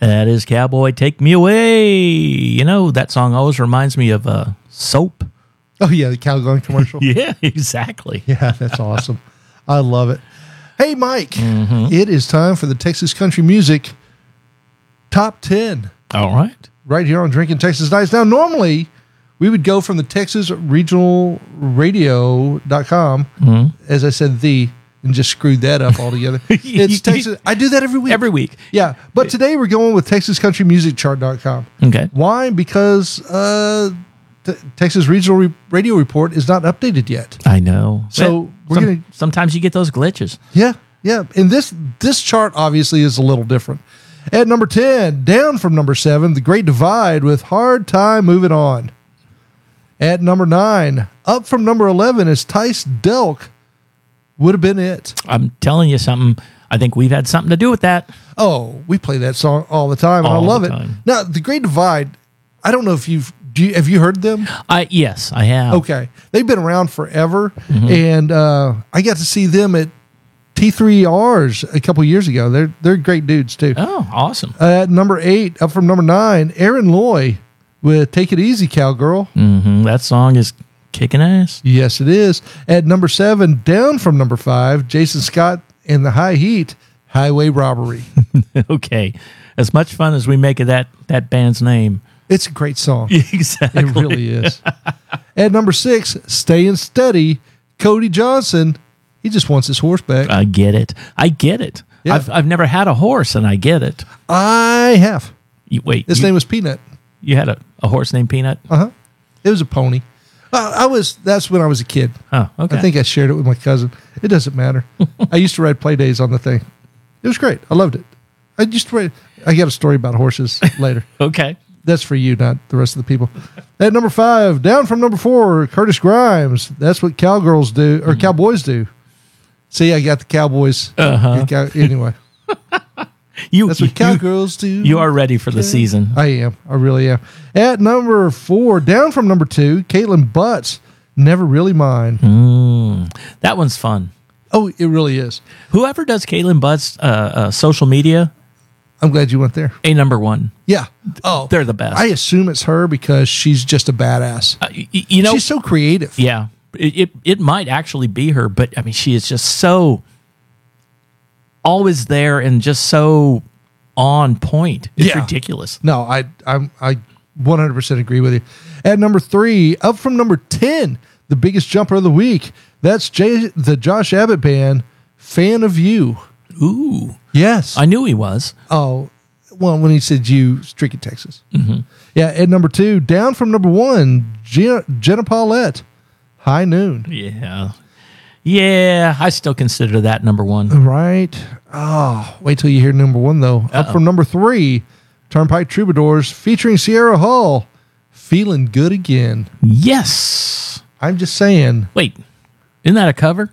That is Cowboy, Take Me Away. You know, that song always reminds me of soap. Oh, yeah, the Calgon commercial. Yeah, exactly. Yeah, that's awesome. I love it. Hey, Mike, It is time for the Texas Country Music Top 10. All right. Right here on Drinking Texas Nights. Now, normally, we would go from the Texas Regional Radio.com, as I said, and just screwed that up altogether. It's Texas. I do that every week. Every week. Yeah. But today we're going with TexasCountryMusicChart.com. Okay. Why? Because Texas Regional Radio Report is not updated yet. I know. So sometimes you get those glitches. Yeah. Yeah. And this chart obviously is a little different. At number 10, down from number 7, The Great Divide with Hard Time Moving On. At number 9, up from number 11 is Tice Delk. Would have been it. I'm telling you something. I think we've had something to do with that. Oh, we play that song all the time, and I love it. Now, The Great Divide, I don't know if have you heard them? Yes, I have. Okay. They've been around forever, and I got to see them at T3Rs a couple years ago. They're great dudes, too. Oh, awesome. At number 8, up from number 9, Aaron Loy with Take It Easy, Cowgirl. That song is kicking ass. Yes, it is. At number 7, down from number 5, Jason Scott and the High Heat, Highway Robbery. Okay. As much fun as we make of that band's name. It's a great song. Exactly. It really is. At number 6, Staying Steady, Cody Johnson. He just wants his horse back. I get it. Yeah. I've never had a horse, and I get it. I have. Wait. His name was Peanut. You had a horse named Peanut? Uh-huh. It was a pony. That's when I was a kid. Oh, okay. I think I shared it with my cousin. It doesn't matter. I used to ride play days on the thing. It was great. I loved it. I got a story about horses later. Okay. That's for you, not the rest of the people. At number 5, down from number 4, Curtis Grimes. That's what cowgirls do, or cowboys do. See, I got the Cowboys. Anyway. That's what cowgirls do. You are ready for the season. I am. I really am. At number 4, down from number 2, Caitlin Butts, Never Really Mine. That one's fun. Oh, it really is. Whoever does Caitlin Butts' social media, I'm glad you went there. number one. Yeah. Oh, they're the best. I assume it's her because she's just a badass. She's so creative. Yeah. It might actually be her, but I mean, she is just so always there and just so on point. It's ridiculous. No, I 100% agree with you. At number 3, up from number 10, the biggest jumper of the week. That's the Josh Abbott Band, Fan of You. Ooh. Yes. I knew he was. Oh, well, when he said you, Stricken, Texas. Yeah, at number 2, down from number 1, Jenna Paulette, High Noon. Yeah. Yeah, I still consider that number 1. Right. Oh, wait till you hear number 1, though. Up from number 3, Turnpike Troubadours, featuring Sierra Hull, Feeling Good Again. Yes. I'm just saying. Wait, isn't that a cover?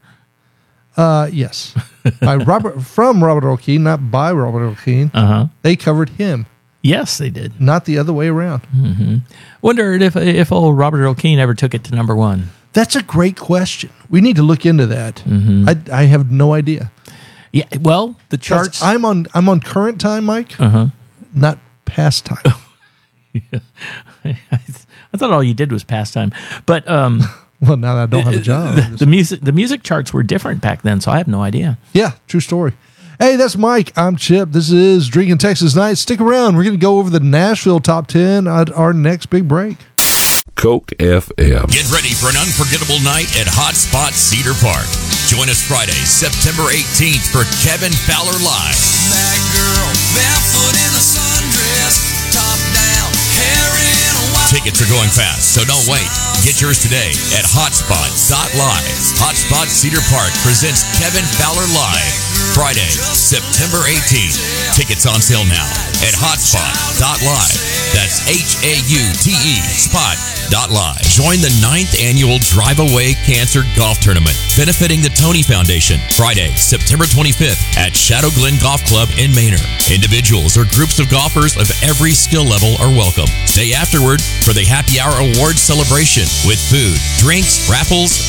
Yes. From Robert Earl Keen, not by Robert Earl Keen. They covered him. Yes, they did. Not the other way around. Wondered if old Robert Earl Keen ever took it to number 1. That's a great question. We need to look into that. I have no idea. Yeah, well, the charts. I'm on current time, Mike. Not past time. I thought all you did was pastime, but well, now that I don't have a job, the music charts were different back then, so I have no idea. Yeah, true story. Hey, that's Mike. I'm Chip. This is Drinking Texas Nights. Stick around. We're going to go over the Nashville Top 10 at our next big break. Coke FM. Get ready for an unforgettable night at Hotspot Cedar Park. Join us Friday, September 18th for Kevin Fowler Live. That girl, barefoot in a sundress, top down, hair in a white. Tickets are going fast, so don't wait. Get yours today at hotspot.live. Hotspot Cedar Park presents Kevin Fowler Live. Friday, September 18th. Tickets on sale now at hotspot.live. That's HAUTE spot.live. Join the 9th annual Drive Away Cancer Golf Tournament, benefiting the Tony Foundation. Friday, September 25th at Shadow Glen Golf Club in Manor. Individuals or groups of golfers of every skill level are welcome. Stay afterward for the happy hour awards celebration with food, drinks, raffles,